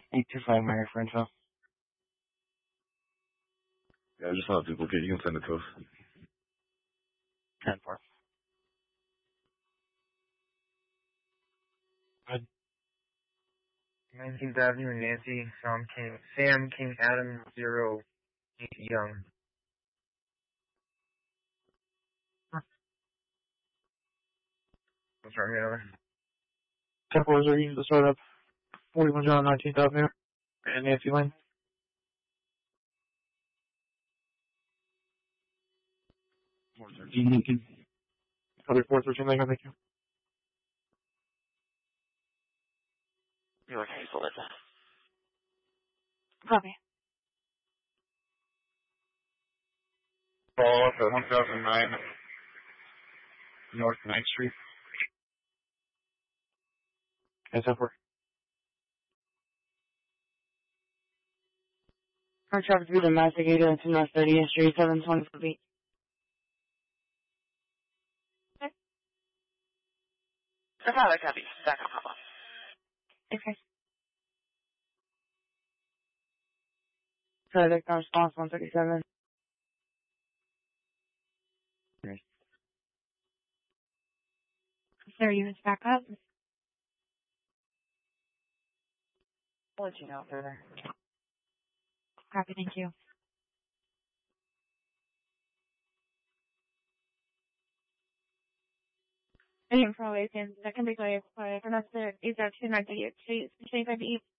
825 Mary Frenchville. Yeah, I just saw a duplicate. You can send it to us. 10-4. Good. 19th Avenue, Nancy, Sam King Adam 08 Young. What's wrong, over? 10-4 is reading to start up 41 John 19th Avenue and Nancy Lane. Lincoln. Other 413 Lincoln, thank you. You're Hazel, is it? Copy. Follow up at 1009 North 9th Street. Yes, that work. Car traffic through the Mastigator to North 30th Street, 724 feet. Okay. I copy. Back on hotline. Okay. Further response 137. Yes. Sir, units back up. I'll let you know further. Copy, thank you. Information, that can be clear for the 802 Street, 25 East.